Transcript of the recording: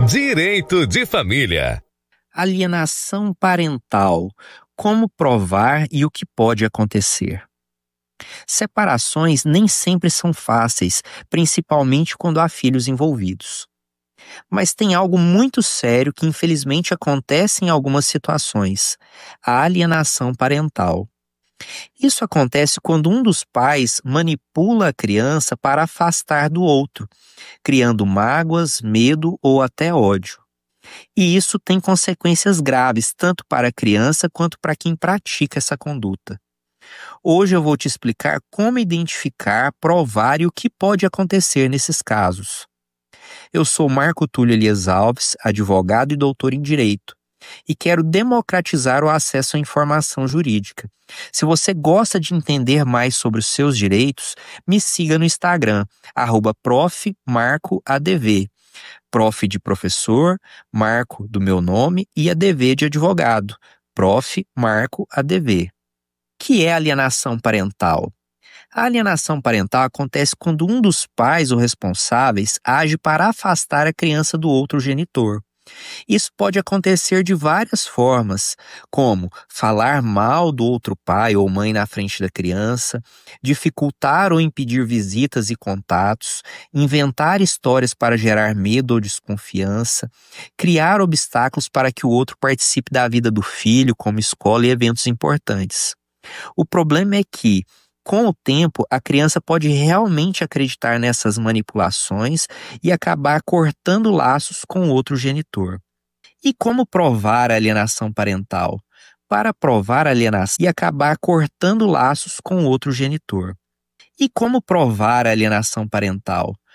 Direito de família. Alienação parental. Como provar e o que pode acontecer? Separações nem sempre são fáceis, principalmente quando há filhos envolvidos. Mas tem algo muito sério que infelizmente acontece em algumas situações: a alienação parental. Isso acontece quando um dos pais manipula a criança para afastar do outro, criando mágoas, medo ou até ódio. E isso tem consequências graves, tanto para a criança quanto para quem pratica essa conduta. Hoje eu vou te explicar como identificar, provar e o que pode acontecer nesses casos. Eu sou Marco Túlio Elias Alves, advogado e doutor em Direito, e quero democratizar o acesso à informação jurídica. Se você gosta de entender mais sobre os seus direitos, me siga no Instagram, @profmarcoadv. Prof de professor, Marco do meu nome e ADV de advogado, Prof. Marco ADV. O que é alienação parental? A alienação parental acontece quando um dos pais ou responsáveis age para afastar a criança do outro genitor. Isso pode acontecer de várias formas, como falar mal do outro pai ou mãe na frente da criança, dificultar ou impedir visitas e contatos, inventar histórias para gerar medo ou desconfiança, criar obstáculos para que o outro participe da vida do filho, como escola e eventos importantes. O problema é que, com o tempo, a criança pode realmente acreditar nessas manipulações e acabar cortando laços com outro genitor. E como provar a alienação parental? Para provar a alienação e acabar cortando laços com outro genitor. E como provar a alienação parental?